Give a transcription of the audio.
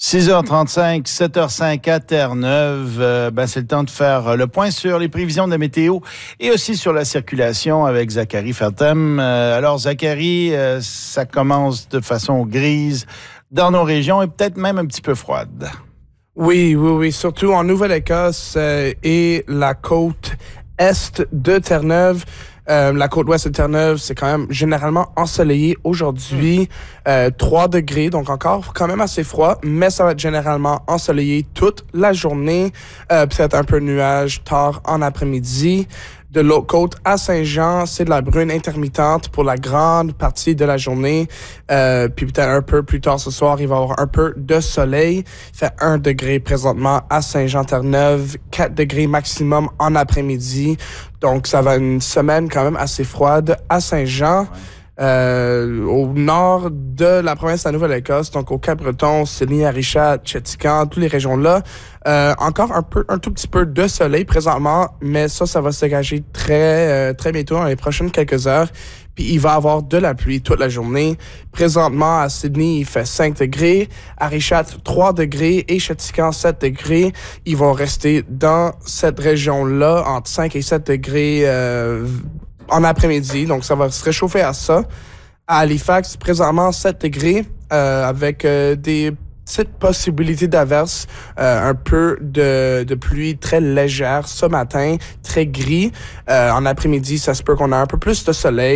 6h35, 7h05 à Terre-Neuve. C'est le temps de faire le point sur les prévisions de la météo et aussi sur la circulation avec Zachary Feltham. Alors, Zachary, ça commence de façon grise dans nos régions et peut-être même un petit peu froide. Oui. Surtout en Nouvelle-Écosse et la côte est de Terre-Neuve. La côte ouest de Terre-Neuve, c'est quand même généralement ensoleillé aujourd'hui. 3 degrés, donc encore quand même assez froid, mais ça va être généralement ensoleillé toute la journée. Peut-être un peu de nuages tard en après-midi. De l'autre côte, à Saint-Jean, c'est de la bruine intermittente pour la grande partie de la journée. Puis peut-être un peu plus tard ce soir, il va y avoir un peu de soleil. Il fait 1 degré présentement à Saint-Jean-Terre-Neuve, 4 degrés maximum en après-midi. Donc, ça va une semaine quand même assez froide à Saint-Jean. Au nord de la province de la Nouvelle-Écosse, donc au Cap-Breton, Sydney, Arichat, Chettican, toutes les régions-là. Encore un tout petit peu de soleil présentement, mais ça va se dégager très bientôt dans les prochaines quelques heures. Puis il va y avoir de la pluie toute la journée. Présentement, à Sydney, il fait 5 degrés. Arichat, 3 degrés. Et Chettican, 7 degrés. Ils vont rester dans cette région-là entre 5 et 7 degrés en après-midi. Donc, ça va se réchauffer à ça. À Halifax, présentement, 7 degrés avec des petites possibilités d'averses. Un peu de pluie très légère ce matin, très gris. En après-midi, ça se peut qu'on ait un peu plus de soleil.